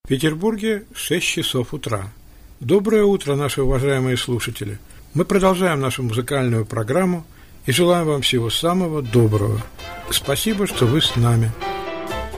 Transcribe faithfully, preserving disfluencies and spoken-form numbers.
Петербурге шесть часов утра. Доброе утро, наши уважаемые слушатели! Мы продолжаем нашу музыкальную программу и желаем вам всего самого доброго. Спасибо, что вы с нами.